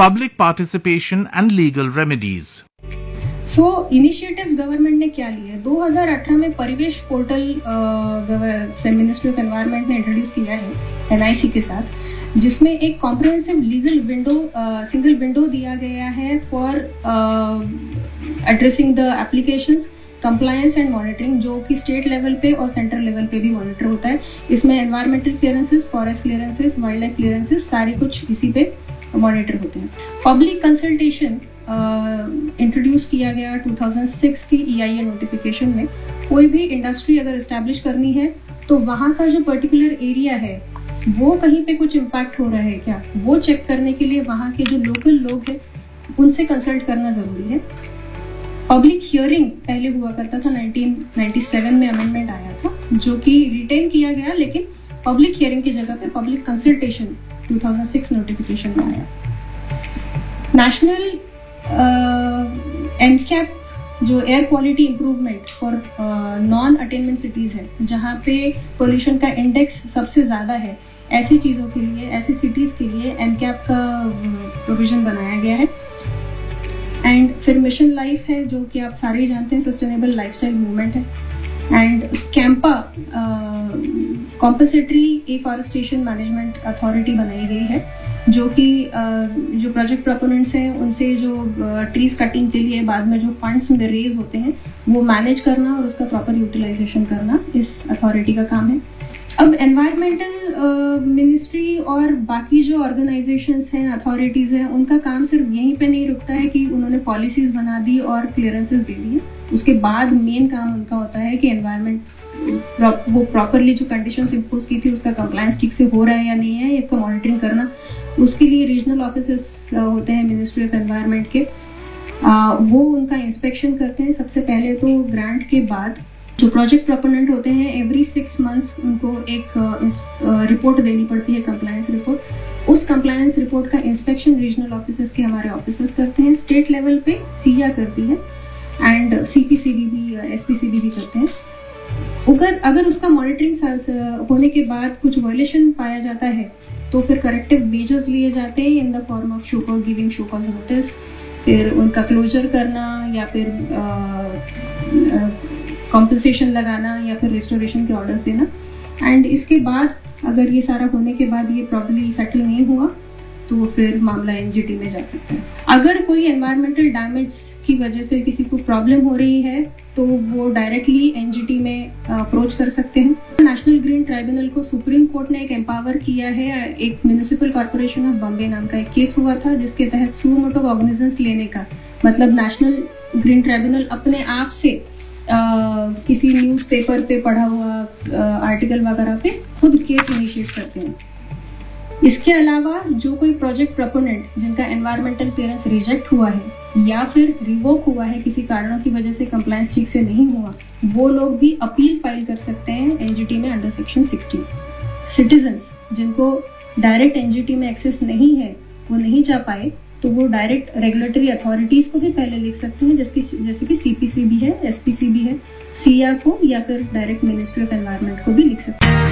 public participation and legal remedies. So initiatives government ने क्या लिए? 2018 में परिवेश पोर्टल मिनिस्ट्री ऑफ एनवायरनमेंट ने इंट्रोड्यूस किया है एनआईसी के साथ, जिसमें एक comprehensive legal window, single window दिया गया है for addressing the applications, compliance and monitoring, जो कि स्टेट लेवल पे और सेंट्रल लेवल पे भी मॉनिटर होता है। इसमें environmental clearances, forest clearances, wild life clearances सारे कुछ इसी पे मॉनिटर होते हैं। पब्लिक कंसल्टेशन इंट्रोड्यूस किया गया 2006 की EIA नोटिफिकेशन में। कोई भी इंडस्ट्री अगर इस्टेब्लिश करनी है तो वहाँ का जो पर्टिकुलर एरिया है वो कहीं पे कुछ इम्पैक्ट हो रहा है क्या, वो चेक करने के लिए वहाँ के जो लोकल लोग हैं उनसे कंसल्ट करना जरूरी है। पब्लिक हियरिंग पहले हुआ करता था, 1997 में अमेंडमेंट आया था जो कि रिटेन किया गया, लेकिन पब्लिक हियरिंग की जगह पे पब्लिक कंसल्टेशन 2006 नोटिफिकेशन में आया। नेशनल एनकैप जो air quality improvement for non attainment cities है, जहाँ पे पोल्यूशन का इंडेक्स सबसे ज्यादा है, ऐसी चीजों के लिए, ऐसी सिटीज के लिए एनकैप का प्रोविजन बनाया गया है। एंड फिर मिशन लाइफ है जो कि आप सारे ही जानते हैं, सस्टेनेबल लाइफस्टाइल मूवमेंट है। And Campa compensatory afforestation management authority बनाई गई है, जो कि जो प्रोजेक्ट प्रोपोनेंट्स हैं उनसे जो ट्रीज कटिंग के लिए बाद में जो फंड्स में रेज होते हैं वो मैनेज करना और उसका प्रॉपर यूटिलाइजेशन करना इस अथॉरिटी का काम है। अब एनवायरमेंटल मिनिस्ट्री और बाकी जो ऑर्गेनाइजेशंस हैं, अथॉरिटीज हैं, उनका काम सिर्फ यहीं पे नहीं रुकता है कि उन्होंने पॉलिसीज बना दी और क्लियरेंसेस दे दिए। उसके बाद मेन काम उनका होता है कि एनवायरमेंट वो प्रॉपरली जो कंडीशंस इम्पोज की थी उसका कंप्लायंस ठीक से हो रहा है या नहीं है, इसका मॉनिटरिंग करना। उसके लिए रीजनल ऑफिसेस होते हैं मिनिस्ट्री ऑफ एनवायरनमेंट के, वो उनका इंस्पेक्शन करते हैं। सबसे पहले तो ग्रांट के बाद जो प्रोजेक्ट प्रोपोनेंट होते हैं एवरी 6 मंथ्स उनको एक रिपोर्ट देनी पड़ती है, कंप्लायंस रिपोर्ट। उस कंप्लायंस रिपोर्ट का इंस्पेक्शन रीजनल ऑफिसर्स के हमारे ऑफिसर्स करते हैं। स्टेट लेवल पे सिया करती है एंड CPCB भी, SPCB भी करते हैं। अगर उसका मॉनिटरिंग होने के बाद कुछ वायलेशन पाया जाता है तो फिर करेक्टिव मेजर्स लिए जाते हैं in the form of show cause, giving show cause notice, फिर उनका क्लोजर करना या फिर कॉम्पनसेशन लगाना या फिर रिस्टोरेशन के ऑर्डर्स देना। एंड इसके बाद अगर ये सारा होने के बाद ये प्रॉब्लम सेटल नहीं हुआ तो फिर मामला NGT में जा सकता है। अगर कोई एनवायरमेंटल डैमेज की वजह से किसी को प्रॉब्लम हो रही है तो वो डायरेक्टली NGT में अप्रोच कर सकते हैं। नेशनल ग्रीन ट्राइब्यूनल को सुप्रीम कोर्ट ने एक एम्पावर किया है। एक म्युनिसिपल कॉर्पोरेशन ऑफ बॉम्बे नाम का एक केस हुआ था जिसके तहत सुमोटो कॉग्निजेंस लेने का मतलब नेशनल ग्रीन ट्राइब्यूनल अपने आप से किसी न्यूज़पेपर पे पढ़ा हुआ आर्टिकल वगैरह पे खुद केस इनिशिएट करते हैं। इसके अलावा जो कोई प्रोजेक्ट प्रोपोनेंट जिनका एनवायरमेंटल क्लियरेंस रिजेक्ट हुआ है या फिर रिवोक हुआ है किसी कारणों की वजह से, कंप्लायंस ठीक से नहीं हुआ, वो लोग भी अपील फाइल कर सकते हैं NGT में अंडर सेक्शन 16। सिटीजन्स जिनको डायरेक्ट NGT में एक्सेस नहीं है, वो नहीं जा पाए, तो वो डायरेक्ट रेगुलेटरी अथॉरिटीज को भी पहले लिख सकते हैं, जैसे कि CPCB है, SPCB है, सिया को, या फिर डायरेक्ट मिनिस्ट्री ऑफ एनवायरनमेंट को भी लिख सकते हैं।